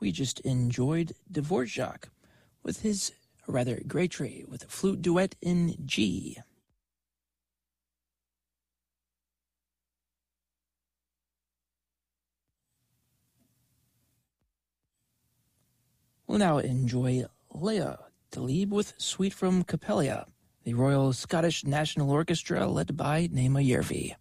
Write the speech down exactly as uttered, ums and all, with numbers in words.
We just enjoyed Dvorak with his, or rather, Grétry with a flute duet in G. We'll now enjoy Leah Talib with Suite from Capella, the Royal Scottish National Orchestra led by Naima Yervi.